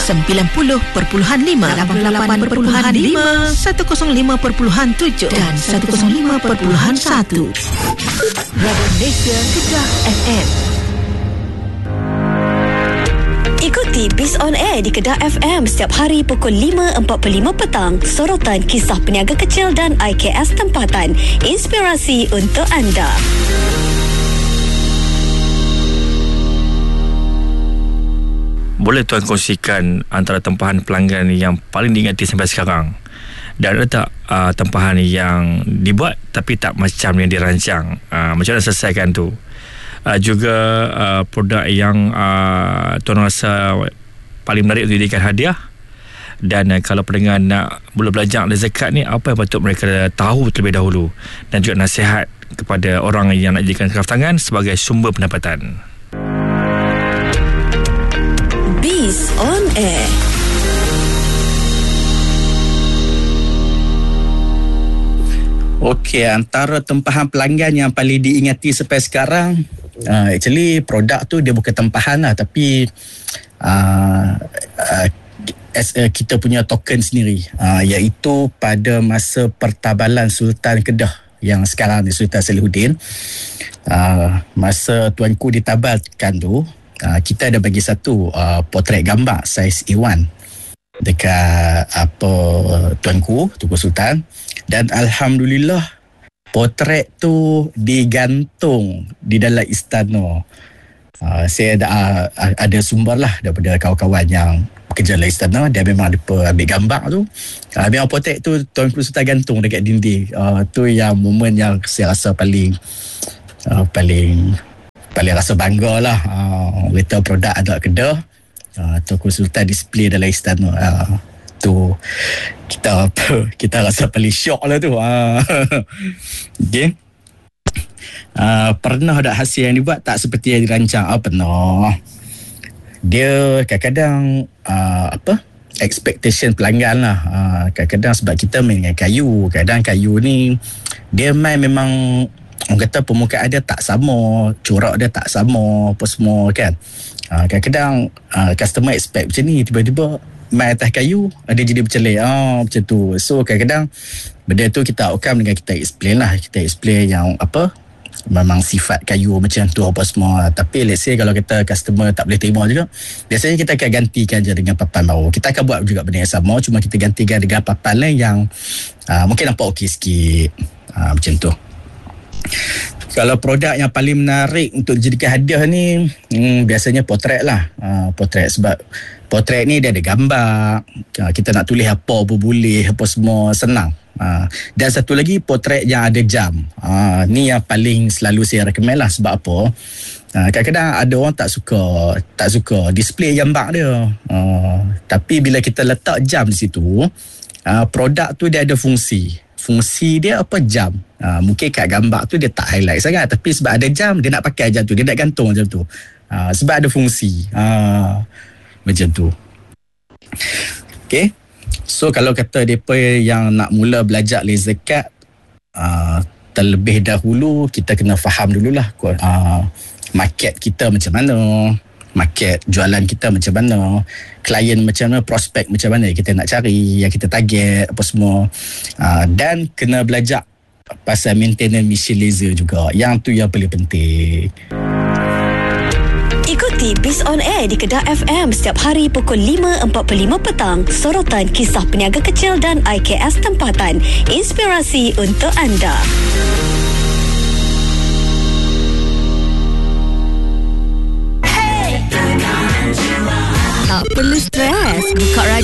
90.5, 88.5, 105.7 dan 105.1. Radio Malaysia Kedah FM. Ikuti Biz on Air di Kedah FM setiap hari pukul 5.45 petang. Sorotan kisah peniaga kecil dan IKS tempatan. Inspirasi untuk anda. Boleh tuan kongsikan antara tempahan pelanggan yang paling diingati sampai sekarang? Dan ada tak tempahan yang dibuat tapi tak macam yang dirancang? Macam mana selesaikan tu? Juga produk yang tuan rasa paling menarik untuk dijadikan hadiah. Dan kalau pendengar nak mula belajar zakat ni, apa yang patut mereka tahu terlebih dahulu? Dan juga nasihat kepada orang yang nak jadikan kraftangan sebagai sumber pendapatan. Biz on Air. Okey, antara tempahan pelanggan yang paling diingati sampai sekarang, actually produk tu dia bukan tempahan lah, tapi kita punya token sendiri, iaitu pada masa pertabalan Sultan Kedah yang sekarang ni, Sultan Salihuddin, masa tuanku ditabalkan tu, kita ada bagi satu potret gambar saiz A1 dekat tuanku Sultan. Dan alhamdulillah potret tu digantung di dalam istana. Saya ada sumber lah daripada kawan-kawan yang bekerja dalam istana. Dia memang ambil gambar tu. Memang potret tu Tuanku Sultan gantung dekat dinding. Tu yang momen yang saya rasa paling rasa bangga lah. Kita produk anak Kedah, Tuanku Sultan display dalam istana. Tu kita rasa paling syok lah tu. Okay. Pernah ada hasil yang dibuat tak seperti yang dirancang? Pernah. Dia kadang-kadang expectation pelanggan lah. Kadang-kadang sebab kita main dengan kayu, kadang kayu ni dia memang orang kata permukaan dia tak sama, corak dia tak sama, apa semua kan. Kadang-kadang customer expect macam ni, tiba-tiba main atas kayu ada jadi bercelai, macam tu. So kadang-kadang benda tu kita outcome dengan kita explain lah. Kita explain yang memang sifat kayu macam tu apa semua. Tapi let's say kalau kita customer tak boleh terima juga, biasanya kita akan gantikan je dengan papan baru. Kita akan buat juga benda yang sama, cuma kita gantikan dengan papan lain yang mungkin nampak okey sikit, macam tu. Kalau produk yang paling menarik untuk dijadikan hadiah ni, biasanya potret lah. Potret, sebab potret ni dia ada gambar, kita nak tulis apa pun boleh, apa semua senang. Dan satu lagi, potret yang ada jam. Ni yang paling selalu saya recommend lah. Sebab apa? Kadang-kadang ada orang tak suka display gambar dia. Tapi bila kita letak jam di situ, produk tu dia ada fungsi dia jam. Mungkin kat gambar tu dia tak highlight sangat, tapi sebab ada jam, dia nak pakai jam tu, dia nak gantung jam tu. Sebab ada fungsi. Macam tu. Okay. So kalau kata mereka yang nak mula belajar zakat, terlebih dahulu kita kena faham dululah market kita macam mana, market jualan kita macam mana, klien macam mana, prospek macam mana kita nak cari, yang kita target apa semua. Dan kena belajar pasal maintenance mesin laser juga. Yang tu yang paling penting. Ikuti Biz on Air di Kedah FM setiap hari pukul 5.45 petang. Sorotan kisah peniaga kecil dan IKS tempatan. Inspirasi untuk anda. Tak perlu stres, buka radio